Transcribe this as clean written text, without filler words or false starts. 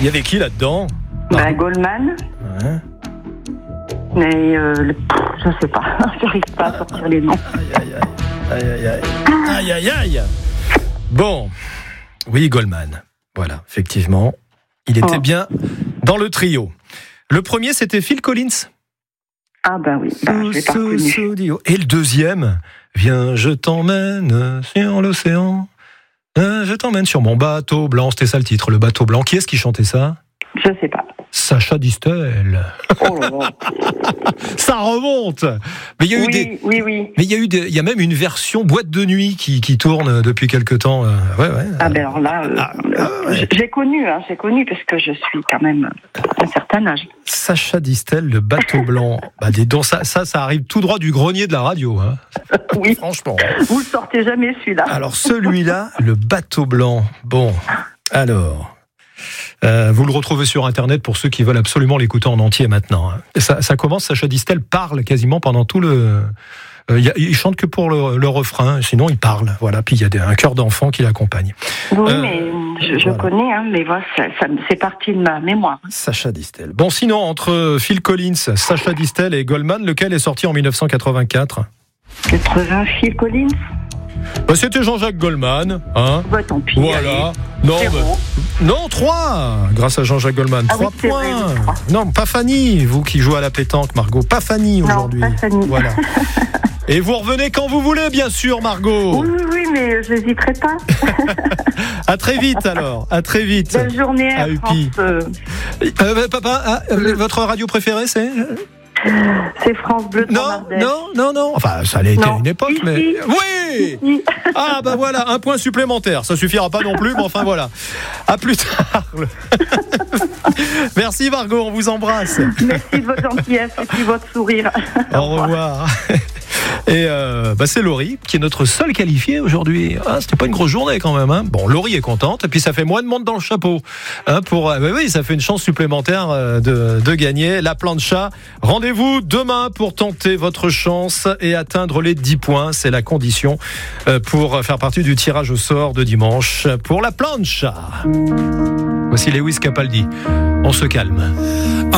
Il y avait qui là-dedans? Goldman. Ouais. Mais je sais pas, j'arrive pas à sortir les noms. Aïe. Bon, oui, Goldman. Voilà, effectivement, il était bien dans le trio. Le premier, c'était Phil Collins. Ah ben oui, je l'ai pas reconnu. Et le deuxième, viens, je t'emmène sur l'océan. Je t'emmène sur mon bateau blanc. C'était ça le titre, le bateau blanc. Qui est-ce qui chantait ça? Je sais pas. Sacha Distel. Oh là là. Ça remonte. Mais il y a oui. Mais il y a même une version boîte de nuit qui tourne depuis quelque temps. Ouais. Ah ben alors là, ouais. j'ai connu parce que je suis quand même à un certain âge. Sacha Distel, le bateau blanc. Dis donc, ça arrive tout droit du grenier de la radio. Hein. Oui. Franchement. Vous le sortez jamais celui-là. Alors celui-là, le bateau blanc. Bon, alors. Vous le retrouvez sur Internet pour ceux qui veulent absolument l'écouter en entier maintenant. Ça commence, Sacha Distel parle quasiment pendant tout le... il chante que pour le refrain, sinon il parle. Voilà. Puis il y a un chœur d'enfant qui l'accompagne. Oui, mais je connais, mais voilà, c'est parti de ma mémoire. Sacha Distel. Bon, sinon, entre Phil Collins, Sacha Distel et Goldman, lequel est sorti en 1984 ? 80, Phil Collins. C'était Jean-Jacques Goldman, hein. Tant pis. Voilà. Non, 3 grâce à Jean-Jacques Goldman. 3 points. Vrai, non, pas Fanny, vous qui jouez à la pétanque, Margot. Pas Fanny aujourd'hui. Non, pas Fanny. Voilà. Et vous revenez quand vous voulez, bien sûr, Margot. Oui, mais je n'hésiterai pas. À très vite, alors. À très vite. Belle journée à Upi. France. Papa, votre radio préférée, c'est C'est France Bleu de Ardèche. Non. Enfin, ça allait été une époque, ici. mais... Oui. Ah, voilà, un point supplémentaire. Ça suffira pas non plus, mais enfin, voilà. À plus tard. Merci, Margot, on vous embrasse. Merci de votre gentillesse et puis votre sourire. Au revoir. Et c'est Laurie qui est notre seule qualifiée aujourd'hui. C'était pas une grosse journée quand même. Hein. Bon, Laurie est contente et puis ça fait moins de monde dans le chapeau. Oui, ça fait une chance supplémentaire de gagner la plancha. Rendez-vous demain pour tenter votre chance et atteindre les 10 points. C'est la condition pour faire partie du tirage au sort de dimanche pour la plancha. Voici Lewis Capaldi. On se calme.